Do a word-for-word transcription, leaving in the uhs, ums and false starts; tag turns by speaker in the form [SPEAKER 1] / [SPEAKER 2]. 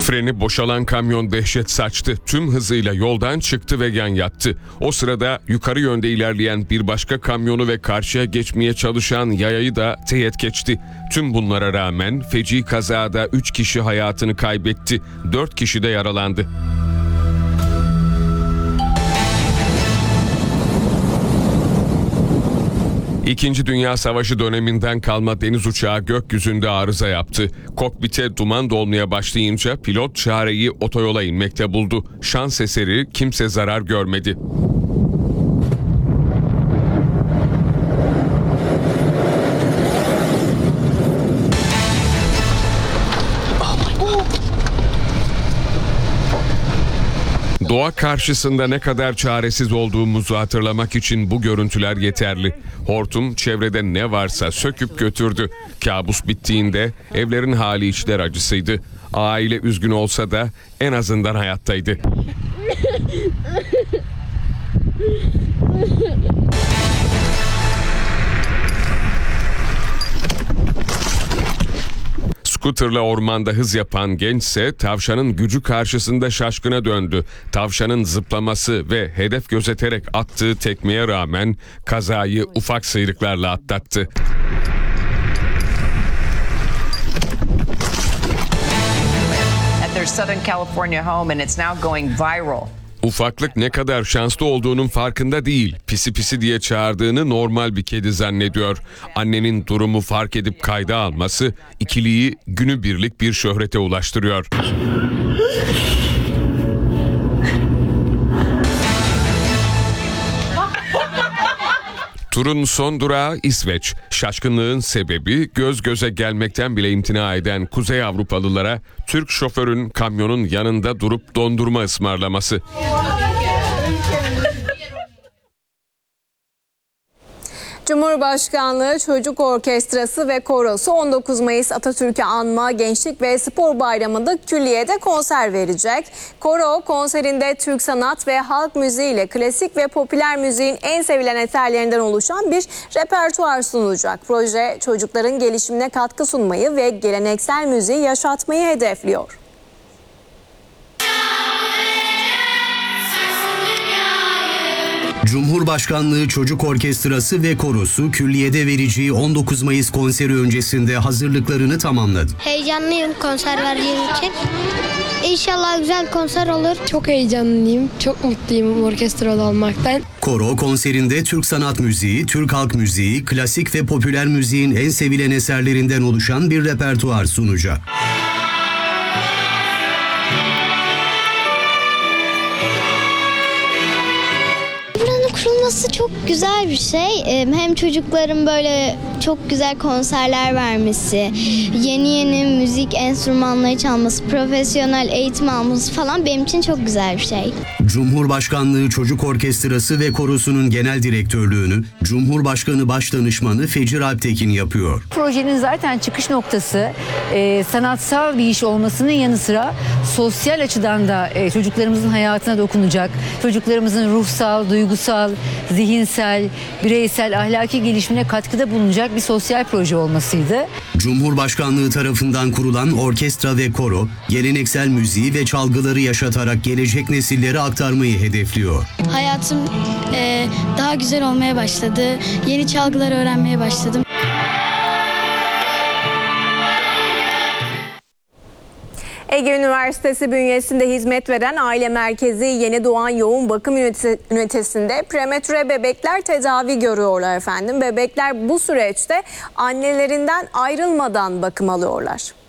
[SPEAKER 1] Freni boşalan kamyon dehşet saçtı. Tüm hızıyla yoldan çıktı ve yan yattı. O sırada yukarı yönde ilerleyen bir başka kamyonu ve karşıya geçmeye çalışan yayayı da teğet geçti. Tüm bunlara rağmen feci kazada üç kişi hayatını kaybetti. dört kişi de yaralandı. İkinci Dünya Savaşı döneminden kalma deniz uçağı gökyüzünde arıza yaptı. Kokpite duman dolmaya başlayınca pilot çareyi otoyola inmekte buldu. Şans eseri kimse zarar görmedi. Doğa karşısında ne kadar çaresiz olduğumuzu hatırlamak için bu görüntüler yeterli. Hortum çevrede ne varsa söküp götürdü. Kabus bittiğinde evlerin hali içler acısıydı. Aile üzgün olsa da en azından hayattaydı. Skuterla ormanda hız yapan gençse tavşanın gücü karşısında şaşkına döndü. Tavşanın zıplaması ve hedef gözeterek attığı tekmeye rağmen kazayı ufak sıyrıklarla atlattı.
[SPEAKER 2] At their Southern California home and it's now going viral.
[SPEAKER 1] Ufaklık ne kadar şanslı olduğunun farkında değil. Pisi pisi diye çağırdığını normal bir kedi zannediyor. Annenin durumu fark edip kayda alması ikiliyi günübirlik bir şöhrete ulaştırıyor. Turun son durağı İsveç. Şaşkınlığın sebebi göz göze gelmekten bile imtina eden Kuzey Avrupalılara Türk şoförün kamyonun yanında durup dondurma ısmarlaması.
[SPEAKER 3] Cumhurbaşkanlığı Çocuk Orkestrası ve Korosu on dokuz Mayıs Atatürk'ü Anma Gençlik ve Spor Bayramı'nda külliyede konser verecek. Koro konserinde Türk sanat ve halk müziği ile klasik ve popüler müziğin en sevilen eserlerinden oluşan bir repertuar sunulacak. Proje çocukların gelişimine katkı sunmayı ve geleneksel müziği yaşatmayı hedefliyor.
[SPEAKER 4] Cumhurbaşkanlığı Çocuk Orkestrası ve Korosu külliyede vereceği on dokuz Mayıs konseri öncesinde hazırlıklarını tamamladı.
[SPEAKER 5] Heyecanlıyım konser verdiğim için. İnşallah güzel konser olur.
[SPEAKER 6] Çok heyecanlıyım, çok mutluyum orkestrada olmaktan.
[SPEAKER 4] Koro konserinde Türk sanat müziği, Türk halk müziği, klasik ve popüler müziğin en sevilen eserlerinden oluşan bir repertuar sunacak.
[SPEAKER 5] Kurulması çok güzel bir şey. Hem çocukların böyle çok güzel konserler vermesi, yeni yeni müzik enstrümanları çalması, profesyonel eğitim alması falan benim için çok güzel bir şey.
[SPEAKER 4] Cumhurbaşkanlığı Çocuk Orkestrası ve Korosu'nun genel direktörlüğünü Cumhurbaşkanı Başdanışmanı Fecir Alptekin yapıyor.
[SPEAKER 7] Projenin zaten çıkış noktası e, sanatsal bir iş olmasının yanı sıra sosyal açıdan da e, çocuklarımızın hayatına dokunacak, çocuklarımızın ruhsal, duygusal, zihinsel, bireysel, ahlaki gelişimine katkıda bulunacak bir sosyal proje olmasıydı.
[SPEAKER 4] Cumhurbaşkanlığı tarafından kurulan orkestra ve koro, geleneksel müziği ve çalgıları yaşatarak gelecek nesillere aktarmayı hedefliyor.
[SPEAKER 5] Hayatım e, daha güzel olmaya başladı. Yeni çalgılar öğrenmeye başladım.
[SPEAKER 3] Ege Üniversitesi bünyesinde hizmet veren Aile Merkezi Yeni Doğan Yoğun Bakım Ünitesi'nde prematüre bebekler tedavi görüyorlar efendim. Bebekler bu süreçte annelerinden ayrılmadan bakım alıyorlar.